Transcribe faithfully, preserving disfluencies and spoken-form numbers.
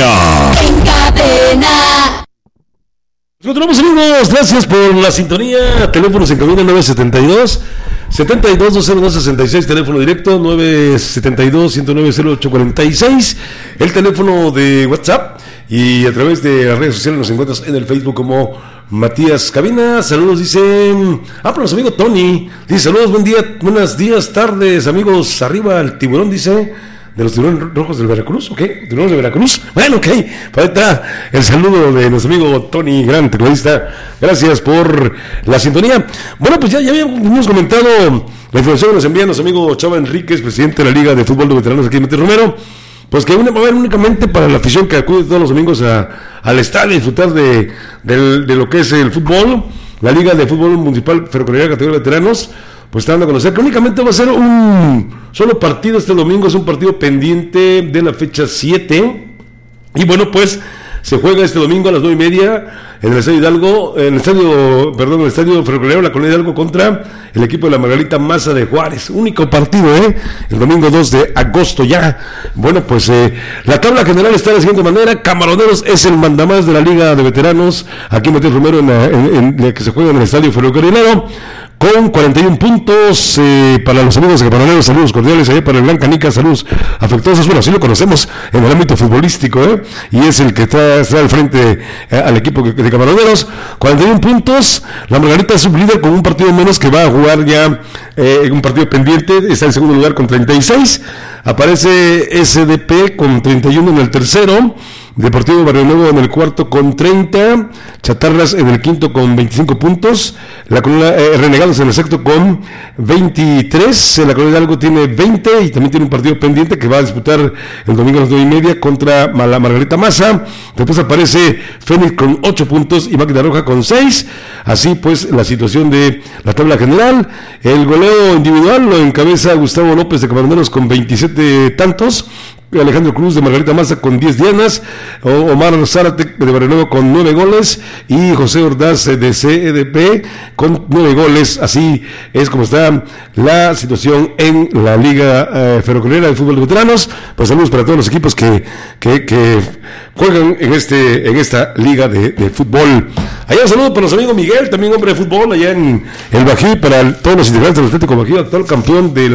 cadena. En cadena. Continuamos, amigos, gracias por la sintonía. Teléfonos en cabina nueve setenta y dos, setenta y dos, doscientos dos, sesenta y seis, teléfono directo nueve setenta y dos, ciento nueve, cero ocho cuarenta y seis, el teléfono de WhatsApp, y a través de las redes sociales nos encuentras en el Facebook como Matías Cabina. Saludos, dice, ah, para nuestro amigo Tony, dice, saludos, buen día, buenos días, tardes, amigos, arriba el tiburón, dice, de los tiburones rojos del Veracruz, ¿ok? Tiburones de Veracruz. Bueno, ok. Ahí está el saludo de nuestro amigo Tony, gran tecladista. Gracias por la sintonía. Bueno, pues ya, ya habíamos comentado la información que nos envía nuestro amigo Chava Enríquez, presidente de la Liga de Fútbol de Veteranos aquí en Matías Romero. Pues que una, va a haber únicamente para la afición que acude todos los domingos a, al estadio a disfrutar de, de, de lo que es el fútbol. La Liga de Fútbol Municipal Ferrocarril Categoría de Veteranos pues está dando a conocer que únicamente va a ser un solo partido este domingo, es un partido pendiente de la fecha siete, y bueno, pues se juega este domingo a las nueve y media en el Estadio Hidalgo, en el estadio, perdón, en el Estadio Ferrocarril la Colonia Hidalgo contra el equipo de la Margarita Maza de Juárez. Único partido, ¿eh? El domingo dos de agosto ya. Bueno, pues eh, la tabla general está de la siguiente manera. Camaroneros es el mandamás de la Liga de Veteranos, aquí en Matías Romero, en la, en, en, en que se juega en el Estadio Ferrocarrilero, con cuarenta y uno puntos. Eh, para los amigos de Camaroneros, saludos cordiales. Ahí para el Gran Canica, saludos afectuosos. Bueno, sí lo conocemos en el ámbito futbolístico, ¿eh? Y es el que está, está al frente eh, al equipo de Camaroneros. cuarenta y uno puntos. La Margarita es sublíder con un partido menos, que va a jugar ya eh, un partido pendiente. Está en segundo lugar con treinta y seis. Aparece S D P con treinta y uno en el tercero. Deportivo Barrio Nuevo en el cuarto con treinta, Chatarras en el quinto con veinticinco puntos, la Colonia eh, Renegados en el sexto con veintitrés, la Colonia Hidalgo tiene veinte y también tiene un partido pendiente que va a disputar el domingo a las nueve y media contra la Margarita Maza. Después aparece Fénix con ocho puntos y Máquina Roja con seis. Así pues la situación de la tabla general. El goleo individual lo encabeza Gustavo López de Camaroneros con veintisiete tantos, Alejandro Cruz de Margarita Maza con diez dianas, Omar Zárate de Barrio Nuevo con nueve goles y José Ordaz de C E D P con nueve goles. Así es como está la situación en la Liga eh, Ferrocarrilera de Fútbol de Veteranos. Pues saludos para todos los equipos que, que, que juegan en este en esta liga de, de fútbol. Allá un saludo para nuestro amigo Miguel, también hombre de fútbol, allá en el Bají, para el, todos los integrantes del Atlético Bají, actual campeón de